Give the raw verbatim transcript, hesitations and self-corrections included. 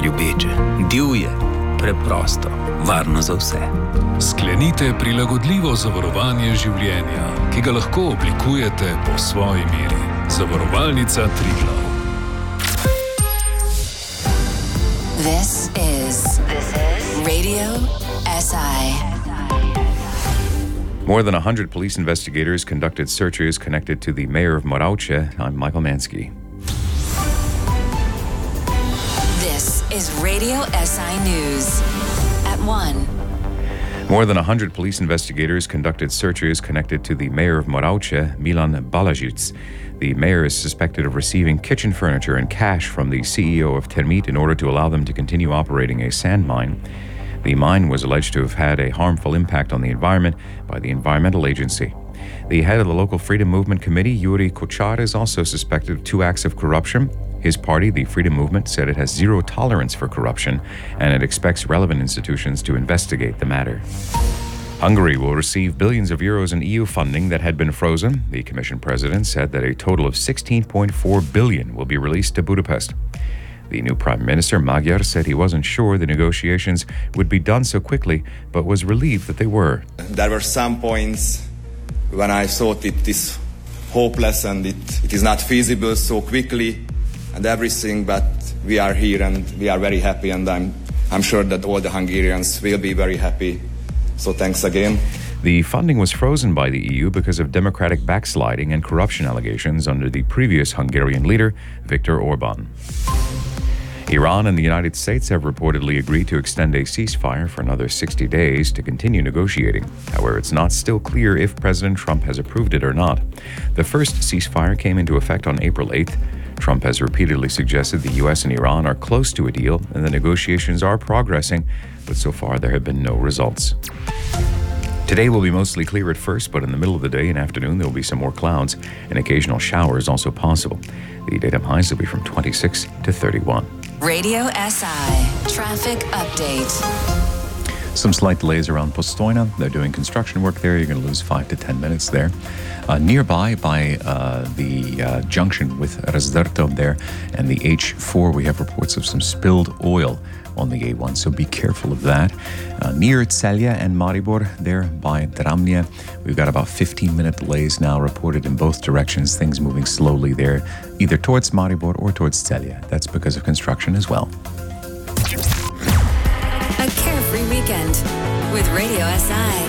ljubeče, divje, preprosto, varno za vse. Sklenite prilagodljivo zavarovanje življenja, ki ga lahko oblikujete po svoji meri. Zavarovalnica Triglav. This is, this is Radio S I. More than one hundred police investigators conducted searches connected to the mayor of Moravce. I'm Michael Mansky. This is Radio S I News at one. More than one hundred police investigators conducted searches connected to the mayor of Moravce, Milan Balajic. The mayor is suspected of receiving kitchen furniture and cash from the C E O of Termit in order to allow them to continue operating a sand mine. The mine was alleged to have had a harmful impact on the environment by the environmental agency. The head of the local Freedom Movement Committee, Yuri Kochar, is also suspected of two acts of corruption. His party, the Freedom Movement, said it has zero tolerance for corruption and it expects relevant institutions to investigate the matter. Hungary will receive billions of euros in E U funding that had been frozen. The Commission President said that a total of sixteen point four billion will be released to Budapest. The new Prime Minister, Magyar, said he wasn't sure the negotiations would be done so quickly, but was relieved that they were. There were some points when I thought it is hopeless and it, it is not feasible so quickly and everything, but we are here and we are very happy, and I'm, I'm sure that all the Hungarians will be very happy. So thanks again. The funding was frozen by the E U because of democratic backsliding and corruption allegations under the previous Hungarian leader, Viktor Orban. Iran and the United States have reportedly agreed to extend a ceasefire for another sixty days to continue negotiating. However, it's not still clear if President Trump has approved it or not. The first ceasefire came into effect on April eighth. Trump has repeatedly suggested the U S and Iran are close to a deal and the negotiations are progressing, but so far there have been no results. Today will be mostly clear at first, but in the middle of the day and afternoon there will be some more clouds and occasional showers also possible. The daytime highs will be from twenty-six to thirty-one. Radio S I Traffic Update. Some slight delays around Postojna. They're doing construction work there. You're going to lose five to ten minutes there. Uh, nearby by uh, the uh, junction with Razdrto there and the H four, we have reports of some spilled oil on the A one, so be careful of that. Uh, near Celje and Maribor, there by Dramlje, we've got about fifteen minute delays now reported in both directions, things moving slowly there, either towards Maribor or towards Celje. That's because of construction as well. A carefree weekend with Radio S I.